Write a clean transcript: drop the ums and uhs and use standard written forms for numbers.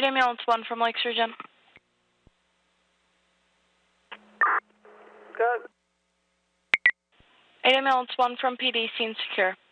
8 ambulance 1 from Lakes Region. Good. 8 ambulance 1 from PD, scene secure.